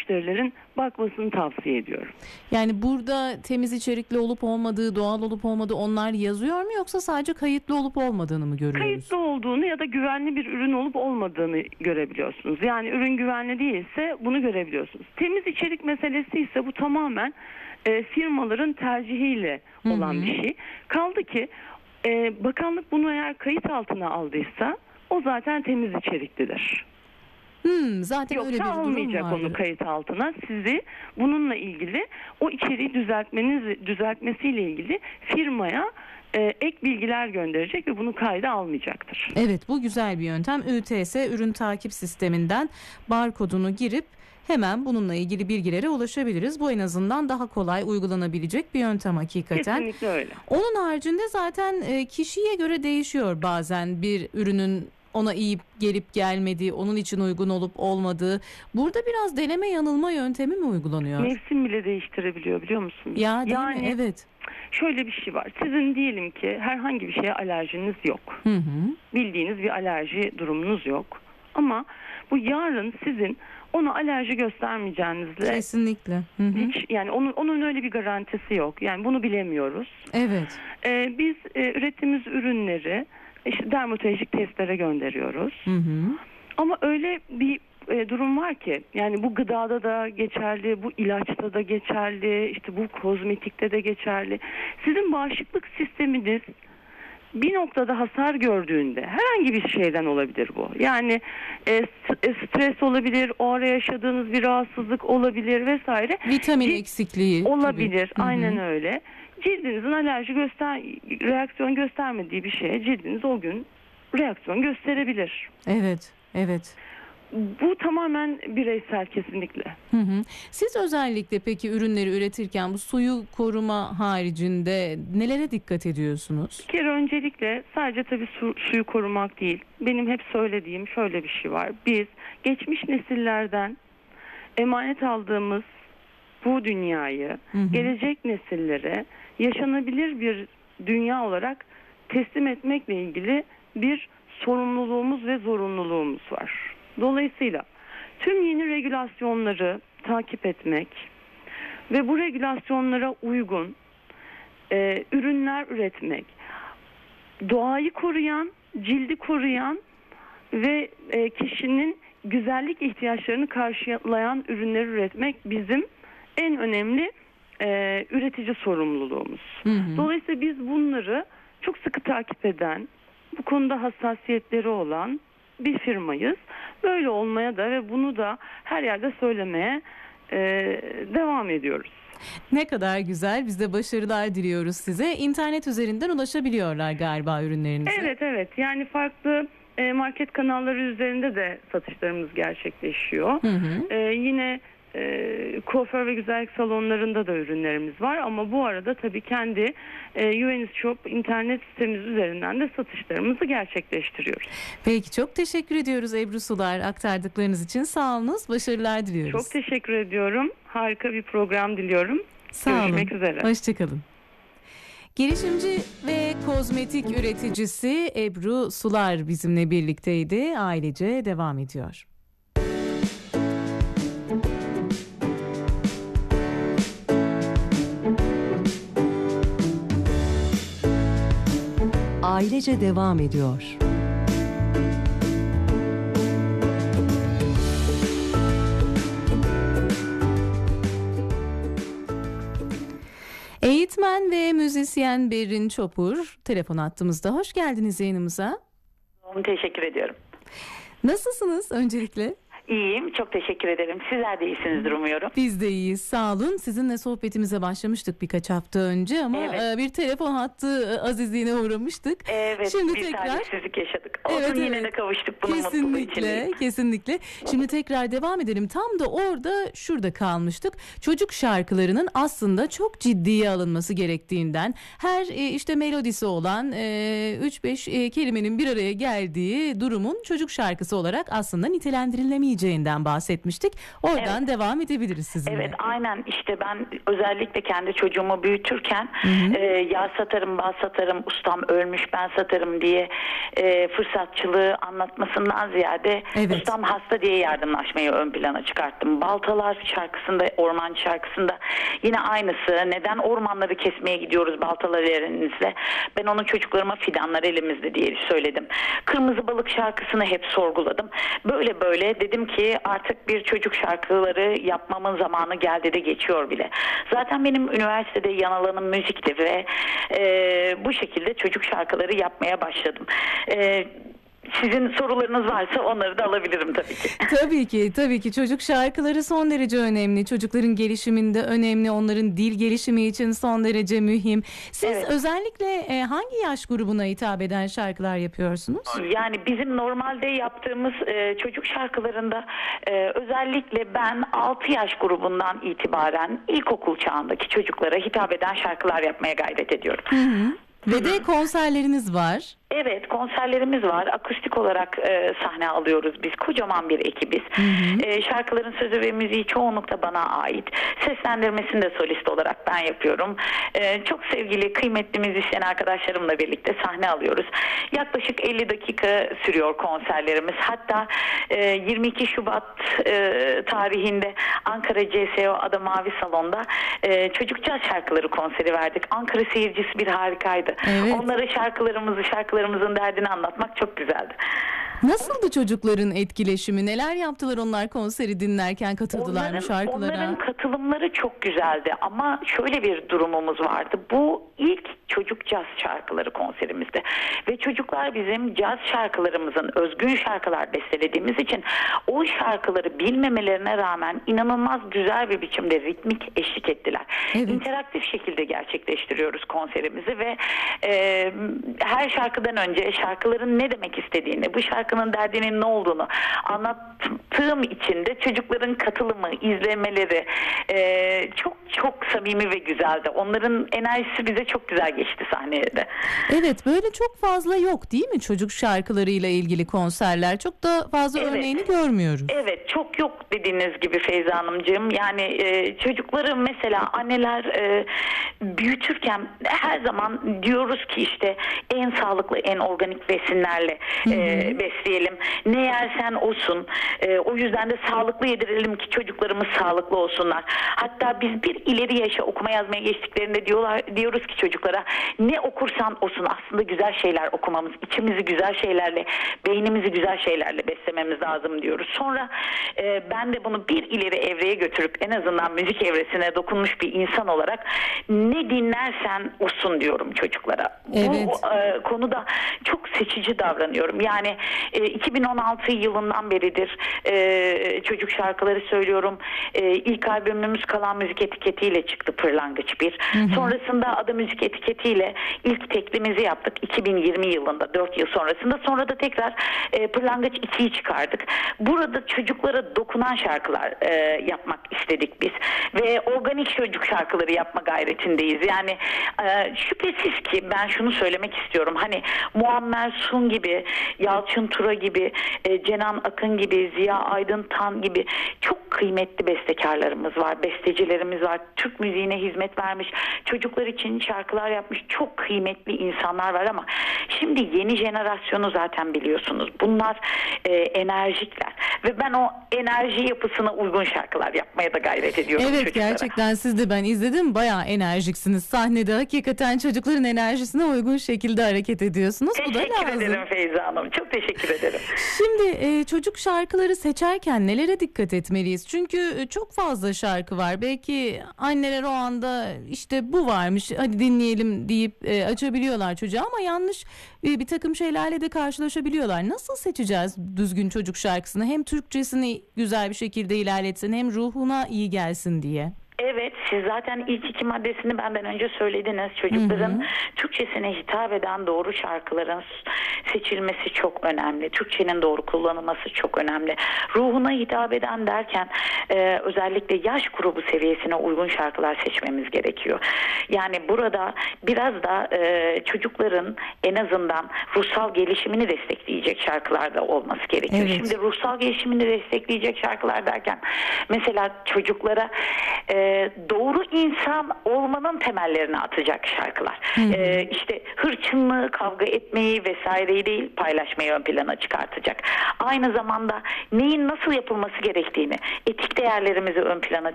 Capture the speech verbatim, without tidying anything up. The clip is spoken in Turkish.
müşterilerin bakmasını tavsiye ediyorum. Yani burada temiz içerikli olup olmadığı, doğal olup olmadığı onlar yazıyor mu, yoksa sadece kayıtlı olup olmadığını mı görüyoruz? Kayıtlı olduğunu ya da güvenli bir ürün olup olmadığını görebiliyorsunuz. Yani ürün güvenli değilse bunu görebiliyorsunuz. Temiz içerik meselesi ise bu tamamen e, firmaların tercihiyle olan Hı-hı. bir şey. Kaldı ki e, bakanlık bunu eğer kayıt altına aldıysa o zaten temiz içeriklidir. Hmm, zaten Yoksa öyle bir durum almayacak vardı. onu kayıt altına. Sizi bununla ilgili o içeriği düzeltmeniz düzeltmesiyle ilgili firmaya e, ek bilgiler gönderecek ve bunu kayda almayacaktır. Evet, bu güzel bir yöntem. Ü T S ürün takip sisteminden barkodunu girip hemen bununla ilgili bilgilere ulaşabiliriz. Bu en azından daha kolay uygulanabilecek bir yöntem hakikaten. Kesinlikle öyle. Onun haricinde zaten kişiye göre değişiyor bazen bir ürünün ona iyi gelip gelmediği, onun için uygun olup olmadığı. Burada biraz deneme yanılma yöntemi mi uygulanıyor? Mevsim bile değiştirebiliyor, biliyor musunuz? Ya değil yani, mi? Evet. Şöyle bir şey var. Sizin diyelim ki herhangi bir şeye alerjiniz yok. Hı hı. Bildiğiniz bir alerji durumunuz yok. Ama bu yarın sizin ona alerji göstermeyeceğinizle kesinlikle. Hı hı. Hiç, yani onun onun öyle bir garantisi yok. Yani bunu bilemiyoruz. Evet. Ee, biz e, ürettiğimiz ürünleri işte dermatolojik testlere gönderiyoruz. Hı hı. Ama öyle bir e, durum var ki, yani bu gıdada da geçerli, bu ilaçta da geçerli, işte bu kozmetikte de geçerli. Sizin bağışıklık sisteminiz bir noktada hasar gördüğünde, herhangi bir şeyden olabilir bu. Yani e, stres olabilir, o ara yaşadığınız bir rahatsızlık olabilir vesaire. Vitamin Cilt eksikliği olabilir. Gibi. Aynen Hı hı. öyle. Cildinizin alerji göster reaksiyon göstermediği bir şeye cildiniz o gün reaksiyon gösterebilir. Evet, evet. Bu tamamen bireysel kesinlikle. Hı hı. Siz özellikle peki ürünleri üretirken bu suyu koruma haricinde nelere dikkat ediyorsunuz? Bir kere öncelikle sadece tabii su, suyu korumak değil. Benim hep söylediğim şöyle bir şey var. Biz geçmiş nesillerden emanet aldığımız bu dünyayı hı hı. gelecek nesillere yaşanabilir bir dünya olarak teslim etmekle ilgili bir sorumluluğumuz ve zorunluluğumuz var. Dolayısıyla tüm yeni regülasyonları takip etmek ve bu regülasyonlara uygun e, ürünler üretmek, doğayı koruyan, cildi koruyan ve e, kişinin güzellik ihtiyaçlarını karşılayan ürünler üretmek bizim en önemli e, üretici sorumluluğumuz. Hı hı. Dolayısıyla biz bunları çok sıkı takip eden, bu konuda hassasiyetleri olan bir firmayız. Böyle olmaya da ve bunu da her yerde söylemeye e, devam ediyoruz. Ne kadar güzel. Biz de başarılar diliyoruz size. İnternet üzerinden ulaşabiliyorlar galiba ürünlerinize. Evet evet. Yani farklı e, market kanalları üzerinde de satışlarımız gerçekleşiyor. Hı hı. E, yine e, kuaför ve güzellik salonlarında da ürünlerimiz var. Ama bu arada tabii kendi e, Juvenis Shop internet sitemiz üzerinden de satışlarımızı gerçekleştiriyoruz. Peki, çok teşekkür ediyoruz Ebru Sular, aktardıklarınız için. Sağ olunuz. Başarılar diliyoruz. Çok teşekkür ediyorum. Harika bir program diliyorum. Sağ olun. Görüşmek üzere. Hoşçakalın. Girişimci ve kozmetik üreticisi Ebru Sular bizimle birlikteydi. Ailece devam ediyor. Ailece devam ediyor. Eğitmen ve müzisyen Berrin Çopur telefon hattımızda. Hoş geldiniz yayınımıza. Teşekkür ediyorum. Nasılsınız öncelikle? İyiyim, çok teşekkür ederim. Sizler de iyisinizdir umuyorum. Biz de iyiyiz, sağ olun. Sizinle sohbetimize başlamıştık birkaç hafta önce ama evet. bir telefon hattı azizliğine uğramıştık. Evet, Şimdi bir tekrar talihsizlik yaşadık. Olsun, evet, yine evet. de kavuştuk bunun mutluluğu için. Kesinlikle, kesinlikle. Şimdi tekrar devam edelim. Tam da orada, şurada kalmıştık. Çocuk şarkılarının aslında çok ciddiye alınması gerektiğinden, her işte melodisi olan üç beş kelimenin bir araya geldiği durumun çocuk şarkısı olarak aslında nitelendirilemeyeceği dinleyeceğinden bahsetmiştik. Oradan Evet. devam edebiliriz sizinle. Evet, aynen. İşte ben özellikle kendi çocuğumu büyütürken e, yağ satarım, bal satarım, ustam ölmüş ben satarım diye e, fırsatçılığı anlatmasından ziyade Evet. ustam hasta diye yardımlaşmayı ön plana çıkarttım. Baltalar şarkısında, Ormancı şarkısında yine aynısı. Neden ormanları kesmeye gidiyoruz baltalar elinizle? Ben onu çocuklarıma fidanlar elimizde diye söyledim. Kırmızı Balık şarkısını hep sorguladım. Böyle böyle dedim ki artık bir çocuk şarkıları yapmamın zamanı geldi de geçiyor bile. Zaten benim üniversitede yan alanım müzikti ve e, bu şekilde çocuk şarkıları yapmaya başladım. E, Sizin sorularınız varsa onları da alabilirim tabii ki. Tabii ki, tabii ki çocuk şarkıları son derece önemli. Çocukların gelişiminde önemli, onların dil gelişimi için son derece mühim. Siz Evet. özellikle e, hangi yaş grubuna hitap eden şarkılar yapıyorsunuz? Yani bizim normalde yaptığımız e, çocuk şarkılarında e, özellikle ben altı yaş grubundan itibaren ilkokul çağındaki çocuklara hitap eden şarkılar yapmaya gayret ediyorum. Hı hı. Ve de konserleriniz var. Evet, konserlerimiz var. Akustik olarak e, sahne alıyoruz biz. Kocaman bir ekibiz. Hı hı. E, şarkıların sözü ve müziği çoğunlukla bana ait. Seslendirmesini de solist olarak ben yapıyorum. E, çok sevgili, kıymetli müzisyen arkadaşlarımla birlikte sahne alıyoruz. Yaklaşık elli dakika sürüyor konserlerimiz. Hatta e, yirmi iki Şubat e, tarihinde Ankara C S O Ada Mavi Salon'da e, çocuk caz şarkıları konseri verdik. Ankara seyircisi bir harikaydı. Evet. Onlara şarkılarımızı, şarkılarımızın derdini anlatmak çok güzeldi. Nasıldı çocukların etkileşimi? Neler yaptılar onlar konseri dinlerken, katıldılar mı Onların, şarkılara? onların katılımları çok güzeldi ama şöyle bir durumumuz vardı. Bu ilk çocuk caz şarkıları konserimizde ve çocuklar bizim caz şarkılarımızın özgün şarkılar bestelediğimiz için o şarkıları bilmemelerine rağmen inanılmaz güzel bir biçimde ritmik eşlik ettiler. Evet. İnteraktif şekilde gerçekleştiriyoruz konserimizi ve e, her şarkıdan önce şarkıların ne demek istediğini, bu şarkının derdinin ne olduğunu anlattığım için de çocukların katılımı, izlemeleri e, çok çok samimi ve güzeldi. Onların enerjisi bize çok güzel geçti sahnede. Evet, böyle çok fazla yok değil mi çocuk şarkılarıyla ilgili konserler? Çok da fazla Evet. örneğini görmüyoruz. Evet, çok yok dediğiniz gibi Feyza Hanımcığım. Yani e, çocukları mesela anneler e, büyütürken her zaman diyoruz ki işte en sağlıklı, en organik besinlerle e, besleyelim. Ne yersen olsun. E, o yüzden de sağlıklı yedirelim ki çocuklarımız sağlıklı olsunlar. Hatta biz bir ileri yaşa okuma yazmaya geçtiklerinde diyorlar diyoruz ki çocuklara ne okursan olsun aslında güzel şeyler okumamız, içimizi güzel şeylerle, beynimizi güzel şeylerle beslememiz lazım diyoruz. Sonra e, ben de bunu bir ileri evreye götürüp en azından müzik evresine dokunmuş bir insan olarak ne dinlersen olsun diyorum çocuklara. Evet. Bu e, konuda çok seçici davranıyorum. Yani e, iki bin on altı yılından beridir e, çocuk şarkıları söylüyorum. E, ilk albümümüz Kalan Müzik etiketiyle çıktı, Pırlangıç bir. Hı hı. Sonrasında Ada Müzik etiketiyle ilk teklimizi yaptık iki bin yirmi yılında, dört yıl sonrasında. Sonra da tekrar e, Pırlangıç ikiyi çıkardık. Burada çocuklara dokunan şarkılar e, yapmak istedik biz. Ve organik çocuk şarkıları yapma gayretindeyiz. Yani e, şüphesiz ki ben şunu söylemek istiyorum. Hani Muammer Sun gibi, Yalçın Tura gibi, e, Cenan Akın gibi, Ziya Aydın Tan gibi çok kıymetli bestekarlarımız var, bestecilerimiz var. Türk müziğine hizmet vermiş, çocuklar için şarkılar yapmış çok kıymetli insanlar var ama şimdi yeni jenerasyonu zaten biliyorsunuz. Bunlar e, enerjikler ve ben o enerji yapısına uygun şarkılar yapmaya da gayret ediyorum Evet, çocuklara. gerçekten siz de ben izledim, bayağı enerjiksiniz. Sahnede hakikaten çocukların enerjisine uygun şekilde hareket ediyorsunuz. Bu da Teşekkür lazım. ederim Feyza Hanım. Çok teşekkür ederim. Şimdi e, çocuk şarkıları seçerken nelere dikkat etmeliyiz? Çünkü e, çok fazla şarkı var. Belki anneler o anda işte bu varmış hadi dinleyelim deyip e, açabiliyorlar çocuğa ama yanlış e, bir takım şeylerle de karşılaşabiliyorlar. Nasıl seçeceğiz düzgün çocuk şarkısını? Hem Türkçesini güzel bir şekilde ilerletsin hem ruhuna iyi gelsin diye. Evet. Evet, siz zaten ilk iki maddesini benden önce söylediniz. Çocukların hı hı. Türkçesine hitap eden doğru şarkıların seçilmesi çok önemli. Türkçenin doğru kullanılması çok önemli. Ruhuna hitap eden derken e, özellikle yaş grubu seviyesine uygun şarkılar seçmemiz gerekiyor. Yani burada biraz da e, çocukların en azından ruhsal gelişimini destekleyecek şarkılar da olması gerekiyor. Evet. Şimdi ruhsal gelişimini destekleyecek şarkılar derken mesela çocuklara e, doğru insan olmanın temellerini atacak şarkılar. Hı hı. E, işte hırçınlığı, kavga etmeyi vesaireyi değil, paylaşmayı ön plana çıkartacak. Aynı zamanda neyin nasıl yapılması gerektiğini, etik değerlerimizi ön plana